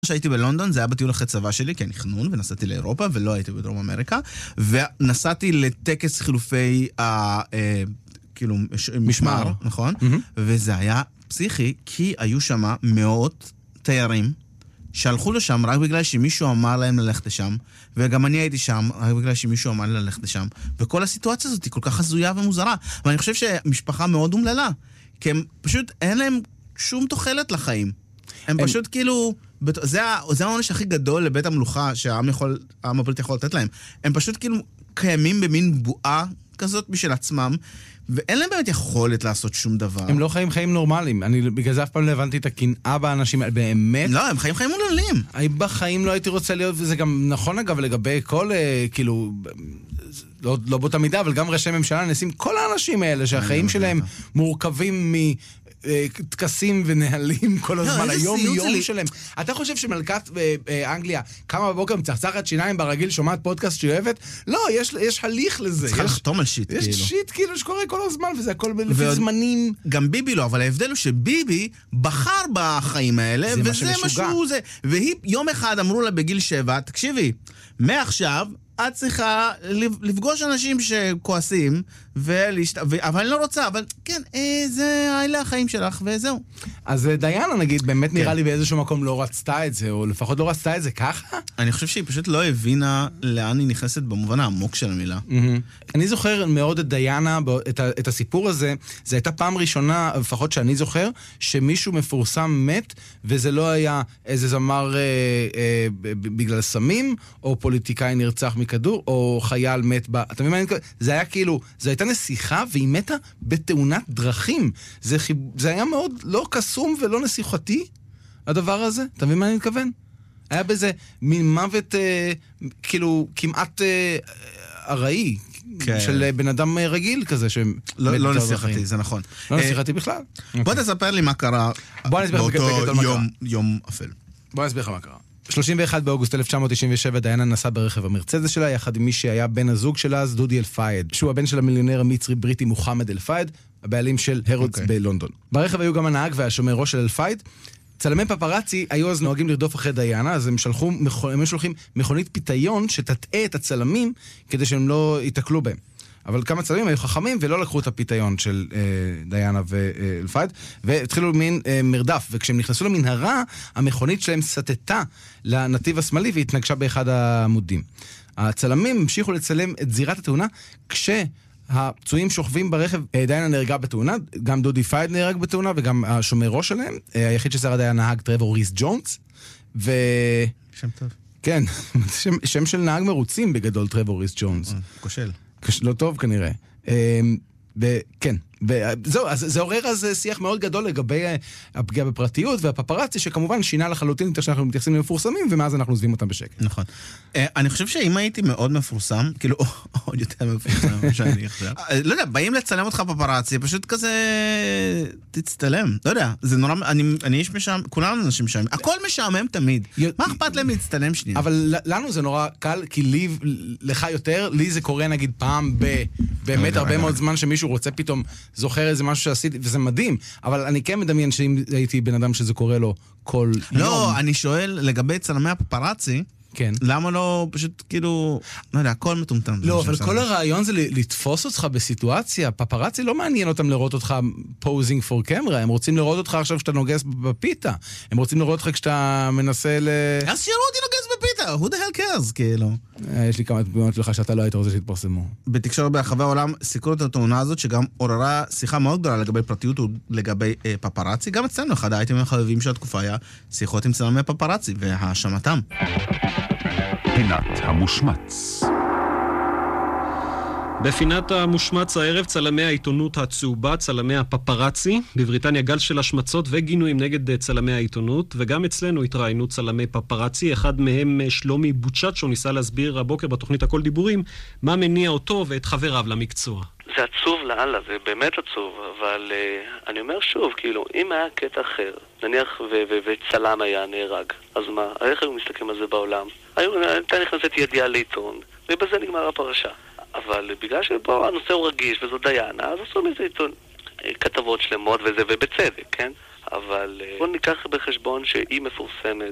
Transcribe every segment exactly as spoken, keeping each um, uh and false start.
כשהייתי בלונדון, זה היה בטיול אחרי צבא שלי, כי אני חנון, ונסעתי לאירופה, ולא הייתי בדרום אמריקה, ונסעתי לטקס חילופי, כאילו, משמר, נכון? וזה היה פסיכי, כי היו שם מאות תיירים, שהלכו לשם רק בגלל שמישהו אמר להם ללכת לשם, וגם אני הייתי שם רק בגלל שמישהו אמר לי ללכת לשם, וכל הסיטואציה הזאת היא כל כך הזויה ומוזרה, ואני חושב שמשפחה מאוד אומללה, כי הם פשוט, אין להם שום תוחלת לחיים. הם פשוט כאילו, זה העונש הכי גדול לבית המלוכה שהעם יכול, העם הפוליטי יכול לתת להם. הם פשוט כאילו קיימים במין בועה כזאת בשביל עצמם, ואין להם באמת יכולת לעשות שום דבר. הם לא חיים חיים נורמליים. אני בגלל זה אף פעם לא הבנתי את הקנאה באנשים, באמת. לא, הם חיים חיים מוללים. בחיים לא הייתי רוצה להיות, וזה גם נכון אגב לגבי כל, כאילו, לא, לא באותה מידה, אבל גם ראשי ממשלה, נעשים כל האנשים האלה, שהחיים שלהם מורכבים מ... תקסים ונהלים כל הזמן, היום יום שלהם. אתה חושב שמלכת אנגליה קמה בבוקר מצחצחת שיניים ברגיל, שומעת פודקאסט שהיא אוהבת? לא, יש הליך לזה. צריכה לחתום על שיט. יש שיט כאילו שקורה כל הזמן, וזה הכל לפי זמנים. גם ביבי לא, אבל ההבדל הוא שביבי בחר בחיים האלה, וזה משהו זה. והיא יום אחד אמרו לה בגיל שבע, תקשיבי, מעכשיו את צריכה לפגוש אנשים שכועסים, ולהשת... ו... אבל אני לא רוצה, אבל כן, אה, זה אלה החיים שלך, וזהו. אז דיינה, נגיד, באמת כן. נראה לי באיזשהו מקום לא רצתה את זה, או לפחות לא רצתה את זה ככה? אני חושב שהיא פשוט לא הבינה לאן היא נכנסת במובן העמוק של המילה. Mm-hmm. אני זוכר מאוד את דיינה, את, ה... את הסיפור הזה, זה הייתה פעם ראשונה, לפחות שאני זוכר, שמישהו מפורסם מת, וזה לא היה איזה זמר אה, אה, בגלל סמים, או פוליטיקאי נרצח מכדור, או חייל מת ב... אתה מבין מה אני מתכוון? זה היה כאילו, זה הייתה נסיכה, והיא מתה בתאונת דרכים. זה, חיב... זה היה מאוד לא קסום ולא נסיכתי, הדבר הזה. אתה מבין מה אני מתכוון? היה בזה מין מוות, אה, כאילו, כמעט אה, ארעי, כן. של בן אדם רגיל כזה. לא, לא נסיכתי, זה נכון. לא נסיכתי בכלל. בוא תספר לי מה קרה באותו יום, יום אפל. בוא נסביר לך מה קרה. שלושים ואחד באוגוסט אלף תשע מאות תשעים ושבע דיינה נסעה ברכב המרצדס שלה, יחד עם מי שהיה בן הזוג שלה, אז דודי אלפייד, שהוא הבן של המיליונר המצרי בריטי מוחמד אלפייד, הבעלים של הרודס okay. בלונדון. ברכב היו גם הנהג והשומר ראש של אלפייד. צלמי פפרצי היו אז נוהגים לרדוף אחרי דיינה, אז הם שלחו, הם שולחים מכונית פיתיון שתטעה את הצלמים כדי שהם לא יתקלו בהם. אבל כמה צלמים היו חכמים ולא לקחו את הפיתיון של אה, דיינה ואלפייד, והתחילו מין אה, מרדף, וכשהם נכנסו למנהרה, המכונית שלהם סטטה לנתיב השמאלי והתנגשה באחד העמודים. הצלמים המשיכו לצלם את זירת התאונה, כשהפצועים שוכבים ברכב, אה, דיינה נהרגה בתאונה, גם דודי פייד נהרג בתאונה, וגם השומר ראש שלהם, אה, היחיד ששרד היה נהג טרוור ריס ג'ונס, ו... שם טוב. כן, שם, שם של נהג מרוצים בגדול, טרוור ריס ג'ונס. כושל. לא טוב כנראה. וכן, וזהו, אז זה עורר אז שיח מאוד גדול לגבי הפגיעה בפרטיות והפפרצי, שכמובן שינה לחלוטין יותר שאנחנו מתייחסים למפורסמים, ומאז אנחנו עוזבים אותם בשקט. נכון. אני חושב שאם הייתי מאוד מפורסם, כאילו עוד יותר מפורסם שאני עכשיו, לא יודע, באים לצלם אותך פפרצי, פשוט כזה תצטלם, לא יודע, זה נורא, אני איש משעמם, כולנו אנשים משעמם, הכל משעמם תמיד, מה אכפת להם להצטלם שנייה? אבל לנו זה נורא קל, כי לי, לך יותר, לי זה קורה נגיד פעם באמת הרבה מאוד זמן שמישהו רוצה פתאום זוכר איזה משהו שעשיתי, וזה מדהים, אבל אני כן מדמיין שאם הייתי בן אדם שזה קורה לו כל יום. לא, אני שואל לגבי צלמי הפפרצי, כן. למה לא פשוט כאילו, לא יודע, הכל מטומטם. לא, אבל כל הרעיון זה לתפוס אותך בסיטואציה, פפרצי לא מעניין אותם לראות אותך posing for camera, הם רוצים לראות אותך עכשיו כשאתה נוגס בפיתה, הם רוצים לראות אותך כשאתה מנסה ל... אז שיראו אותי נוגס בפיתה, who the hell cares, כאילו. יש לי כמה תגובות שלך שאתה לא היית רוצה שיתפרסמו. בתקשורת ברחבי העולם סיקרו את התאונה הזאת, שגם עוררה שיחה מאוד גדולה לגבי פרטיות ולגבי אה, פפרצי, גם אצלנו אחד האייטמים החביבים של התקופה היה שיחות עם צלמי פפרצי והאשמתם. פינת המושמץ. בפינת המושמץ הערב צלמי העיתונות הצהובה, צלמי הפפרצי. בבריטניה גל של השמצות וגינויים נגד צלמי העיתונות, וגם אצלנו התראיינו צלמי פפרצי. אחד מהם שלומי בוצ'צ'ו ניסה להסביר הבוקר בתוכנית הכל דיבורים מה מניע אותו ואת חבריו למקצוע. זה עצוב לאללה, זה באמת עצוב, אבל uh, אני אומר שוב, כאילו, אם היה קטע אחר, נניח ו- ו- וצלם היה נהרג, אז מה? איך היו מסתכלים על זה בעולם? היו, הייתה נכנסת ידיעה לעיתון, ובזה נגמר הפרשה. אבל בגלל שפה הנושא הוא רגיש וזו דיינה, אז עשו מזה עיתון כתבות שלמות וזה, ובצדק, כן? אבל uh, בוא ניקח בחשבון שהיא מפורסמת,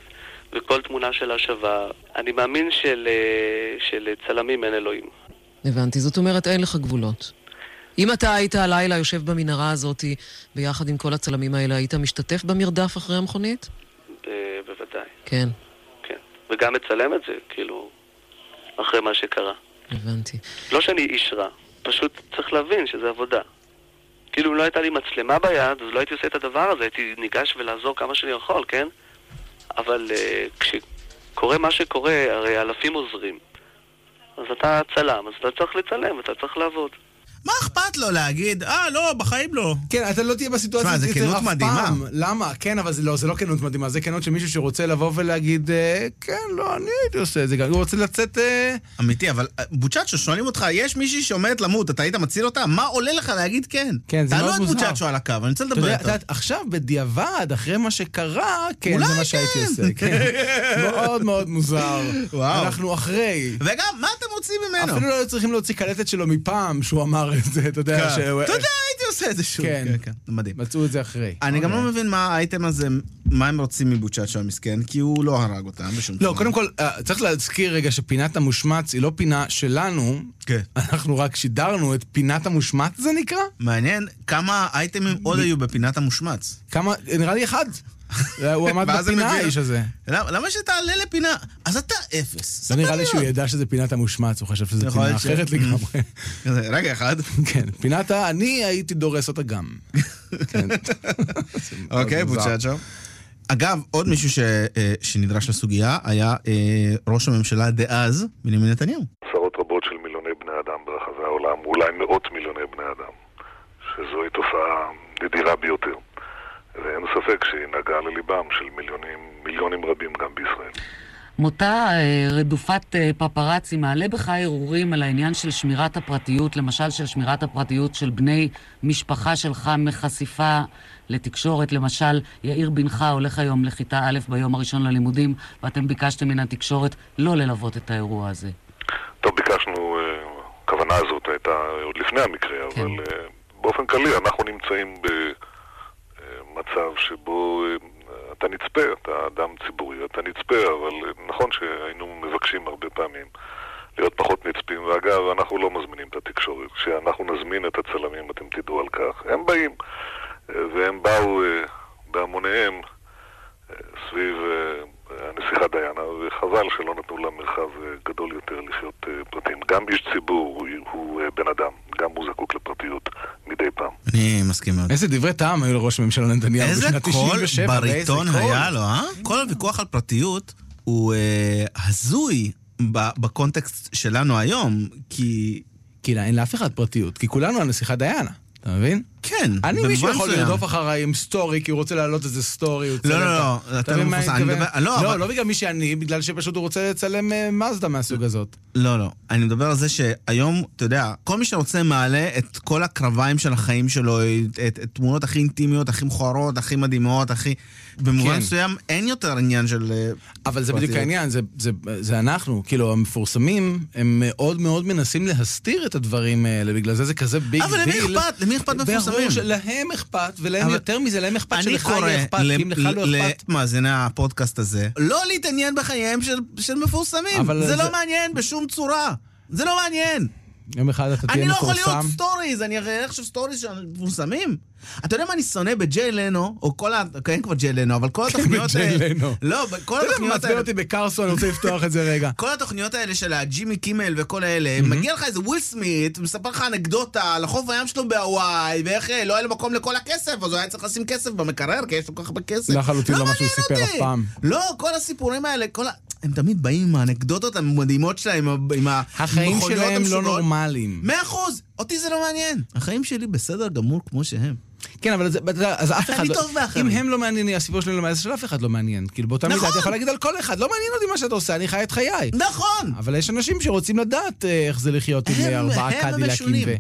וכל תמונה שלה שווה. אני מאמין של, של צלמים אין אלוהים. הבנתי, זאת אומרת אין לך גבולות. אם אתה היית הלילה יושב במנהרה הזאת ביחד עם כל הצלמים האלה, היית משתתף במרדף אחרי המכונית? ב- בוודאי. כן. כן. וגם מצלם את זה, כאילו, אחרי מה שקרה. הבנתי. לא שאני איש רע, פשוט צריך להבין שזה עבודה. כאילו אם לא הייתה לי מצלמה ביד, אז לא הייתי עושה את הדבר הזה, הייתי ניגש ולעזור כמה שאני יכול, כן? אבל uh, כשקורה מה שקורה, הרי אלפים עוזרים. אז אתה צלם, אז אתה צריך לצלם, אתה צריך לעבוד. מה אכפת לו להגיד, אה, לא, בחיים לא. כן, אתה לא תהיה בסיטואציה זה כנות מדהימה. למה? כן, אבל זה לא, זה לא כנות מדהימה, זה כנות של מישהו שרוצה לבוא ולהגיד, כן, לא, אני הייתי עושה את זה, הוא רוצה לצאת... אמיתי, אבל בוצ'אצ'ו, שואלים אותך, יש מישהי שעומדת למות, אתה היית מציל אותה? מה עולה לך להגיד כן? כן, זה מאוד מוזר. תעלו את בוצ'אצ'ו על הקו, אני רוצה לדבר איתו. עכשיו, בדיעבד, אחרי מה שקרה, כן, זה מה שהייתי עושה. מאוד מאוד מוזר. אנחנו אחרי. וגם, מה אתם רוצים ממנו? אפילו לא צריכים להוציא קלטת שלו מפעם שהוא אמר את זה, אתה יודע ש... אתה יודע, הייתי עושה את זה שוב. כן, כן, מדהים. מצאו את זה אחרי. אני גם לא מבין מה האייטם הזה, מה הם רוצים מבוצ'אצ'ו המסכן, כי הוא לא הרג אותם בשום צורה. לא, קודם כל, צריך להזכיר רגע שפינת המושמץ היא לא פינה שלנו, אנחנו רק שידרנו את פינת המושמץ, זה נקרא? מעניין, כמה אייטמים עוד היו בפינת המושמץ? כמה, נראה לי אחד. הוא עמד בפינה האיש הזה. למה שתעלה לפינה? אז אתה אפס. לא נראה לי שהוא ידע שזה פינת המושמץ, הוא חשב שזה פינה אחרת לגמרי. רגע אחד. כן, פינת ה... אני הייתי דורס אותה גם. אוקיי, בוצ'אצ'ו. אגב, עוד מישהו שנדרש לסוגיה היה ראש הממשלה דאז, בנימין נתניהו. עשרות רבות של מיליוני בני אדם ברחבי העולם, אולי מאות מיליוני בני אדם, שזוהי תופעה נדירה ביותר. ואין ספק שהיא נגעה לליבם של מיליונים, מיליונים רבים גם בישראל. מותה רדופת פפרצי מעלה בך ערעורים על העניין של שמירת הפרטיות, למשל של שמירת הפרטיות של בני משפחה שלך מחשיפה לתקשורת, למשל יאיר בנך הולך היום לכיתה א' ביום הראשון ללימודים, ואתם ביקשתם מן התקשורת לא ללוות את האירוע הזה. טוב, ביקשנו, הכוונה הזאת הייתה עוד לפני המקרה, כן. אבל באופן כללי אנחנו נמצאים ב... מצב שבו אתה נצפה, אתה אדם ציבורי, אתה נצפה, אבל נכון שהיינו מבקשים הרבה פעמים להיות פחות נצפים, ואגב, אנחנו לא מזמינים את התקשורת. כשאנחנו נזמין את הצלמים, אתם תדעו על כך. הם באים, והם באו בהמוניהם סביב הנסיכה דיינה, וחבל שלא נתנו לה מרחב גדול יותר לחיות פרטים. גם איש ציבור הוא, הוא בן אדם, גם הוא זקוק לפרטיות מדי פעם. אני מסכים מאוד. איזה דברי טעם היו לראש הממשלה נתניהו בשנת תשעים ושבע. איזה קול בריטון היה לו, אה? כל הוויכוח על פרטיות הוא אה, הזוי בקונטקסט שלנו היום, כי... כי אין לאף אחד פרטיות, כי כולנו הנסיכה דיינה. אתה מבין? כן. אני מישהו יכול לרדוף אחריי עם סטורי, כי הוא רוצה להעלות איזה סטורי. לא, לא, לא. אתה לא מפוסע. לא, לא בגלל מי שאני, בגלל שפשוט הוא רוצה לצלם מזדה מהסוג הזאת. לא, לא. אני מדבר על זה שהיום, אתה יודע, כל מי שרוצה מעלה את כל הקרביים של החיים שלו, את תמונות הכי אינטימיות, הכי מכוערות, הכי מדהימות, הכי... במובן מסוים אין יותר עניין של... אבל זה בדיוק העניין, זה אנחנו, כאילו, המפורסמים, הם מאוד מאוד מנסים להסתיר את הדברים האלה, בגלל זה זה כזה ביג דיל. אבל למי אכפת? למי אכפת מפורסמים? להם אכפת, ולהם יותר מזה, להם אכפת שלך יהיה אכפת, כי אם לך לא אכפת. מאזיני הפודקאסט הזה, לא להתעניין בחייהם של מפורסמים. זה לא מעניין בשום צורה. זה לא מעניין. יום אחד אתה תהיה מפורסם. אני לא יכול להיות סטוריז, אני אראה עכשיו סטוריז של מפורסמים. אתה יודע מה אני שונא בג'יי לנו, או כל ה... אין כבר ג'יי לנו, אבל כל התוכניות האלה... בג'יי לנו. לא, כל התוכניות האלה... מצביע אותי בקרסון, אני רוצה לפתוח את זה רגע. כל התוכניות האלה של הג'ימי קימל וכל האלה, מגיע לך איזה וויל סמית, מספר לך אנקדוטה על החוף הים שלו בהוואי, ואיך לא היה לו מקום לכל הכסף, אז הוא היה צריך לשים כסף במקרר, כי יש לו כל כך הרבה כסף. לחלוטין לא מה שהוא סיפר אף פעם. לא, כל הסיפורים האלה, כל ה... הם תמיד באים עם האנקדוטות המדהימות שלהם, עם החיים שלהם לא נורמליים. מאה אחוז, אותי זה לא מעניין. החיים שלי בסדר גמור כמו שהם. כן, אבל אז אף אחד... אני טוב באחרים. אם הם לא מעניינים, הסיפור שלי לא מעניין, של אף אחד לא מעניין. כאילו באותה מידה אתה יכול להגיד על כל אחד, לא מעניין אותי מה שאתה עושה, אני חי את חיי. נכון. אבל יש אנשים שרוצים לדעת איך זה לחיות עם ארבעה קדילקים ו...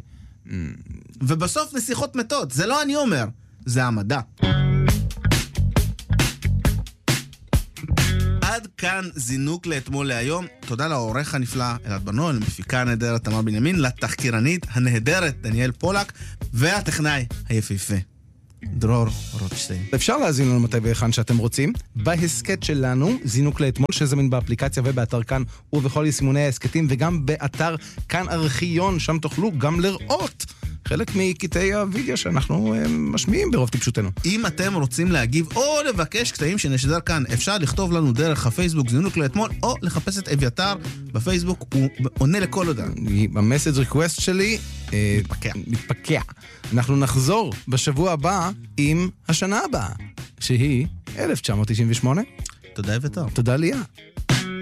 ובסוף נסיכות מתות, זה לא אני אומר, זה המדע. עד כאן זינוק לאתמול להיום. תודה לעורך הנפלא אלעד בנול, למפיקה הנהדרת תמר בנימין, לתחקירנית הנהדרת דניאל פולק, והטכנאי היפהפה דרור רוטשטיין. אפשר להזין לנו מתי והיכן שאתם רוצים. בהסקט שלנו, זינוק לאתמול, שזמין באפליקציה ובאתר כאן ובכל יישומוני ההסקטים, וגם באתר כאן ארכיון, שם תוכלו גם לראות חלק מקטעי הוידאו שאנחנו משמיעים ברוב טיפשותנו. אם אתם רוצים להגיב או לבקש קטעים שנשדר כאן, אפשר לכתוב לנו דרך הפייסבוק זינוק לאתמול, או לחפש את אביתר בפייסבוק, הוא עונה לכל הודעה. המסאג' ריקווסט שלי מתפקע. מתפקע. אנחנו נחזור בשבוע הבא עם השנה הבאה, שהיא אלף תשע מאות תשעים ושמונה. תודה אביתר. תודה ליה.